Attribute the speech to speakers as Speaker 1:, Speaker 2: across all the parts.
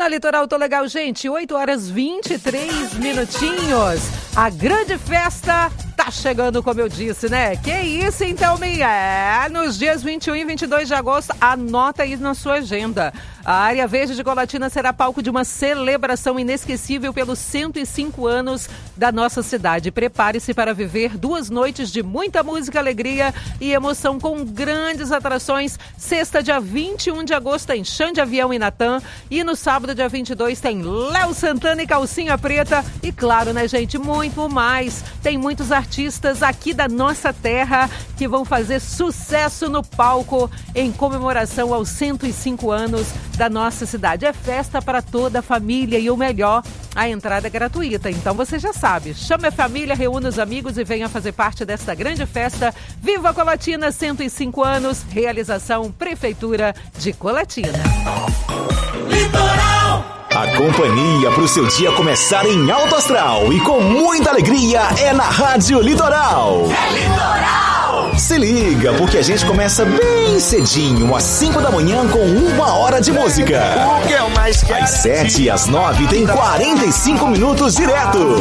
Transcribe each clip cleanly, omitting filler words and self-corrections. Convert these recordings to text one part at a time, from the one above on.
Speaker 1: Na Litoral Tô Legal, gente, 8h23. A grande festa tá chegando, como eu disse, né? Que isso, então, nos dias 21 e 22 de agosto, anota aí na sua agenda. A área verde de Colatina será palco de uma celebração inesquecível pelos 105 anos da nossa cidade. Prepare-se para viver 2 noites de muita música, alegria e emoção com grandes atrações. Sexta, dia 21 de agosto, tem Xande Avião e Natan. E no sábado, dia 22, tem Léo Santana e Calcinha Preta. E claro, né, gente, muito mais. Tem muitos artistas aqui da nossa terra que vão fazer sucesso no palco em comemoração aos 105 anos da nossa cidade. É festa para toda a família e o melhor, a entrada é gratuita. Então você já sabe, chame a família, reúna os amigos e venha fazer parte desta grande festa. Viva Colatina, 105 anos, realização Prefeitura de Colatina.
Speaker 2: Litoral! A companhia para o seu dia começar em alto astral e com muita alegria é na Rádio Litoral. É Litoral! Se liga, porque a gente começa bem cedinho, às 5 da manhã, com 1 hora de música.
Speaker 3: O que eu mais quero?
Speaker 2: Às 7 e às 9 tem 45 minutos direto.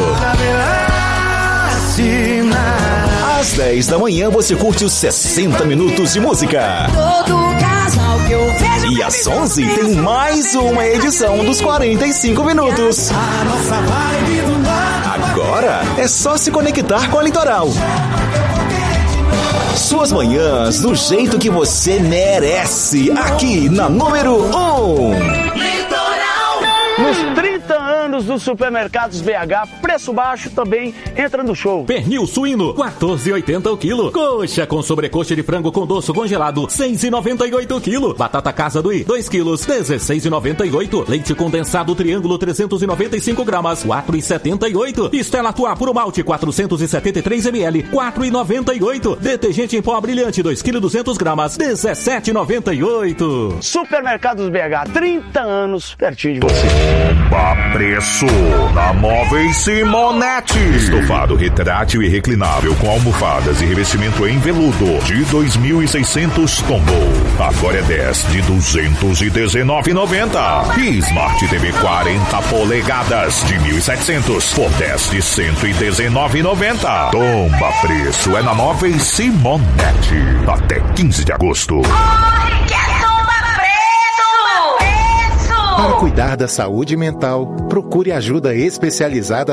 Speaker 2: Às 10 da manhã você curte os 60 minutos de música.
Speaker 4: Todo casal que eu vejo.
Speaker 2: E às 11 tem mais uma edição dos 45 minutos. Agora é só se conectar com a Litoral. Suas manhãs do jeito que você merece, aqui na número 1.
Speaker 3: Nos 30 anos dos supermercados BH, preço baixo também entra no show.
Speaker 5: Pernil suíno, 14,80 o quilo. Coxa com sobrecoxa de frango com doce congelado, 6,98 o quilo. Batata casa do I, 2 quilos, 16,98. Leite condensado triângulo, 395 gramas, 4,78. Estela Atuar puro malte, 473 ml, 4,98. Detergente em pó brilhante, 2 kg 200 gramas, 17,98.
Speaker 3: Supermercados BH, 30 anos, pertinho de você.
Speaker 6: Bomba preço na Móveis Simonetti. Estofado retrátil e reclinável com almofadas e revestimento em veludo de 2.600 tombou. Agora é 10 de 219,90. E Smart TV 40 polegadas de 1.700 por 10 de 119,90. Tomba preço é na Móveis Simonetti. Até 15 de agosto.
Speaker 7: Para cuidar da saúde mental, procure ajuda especializada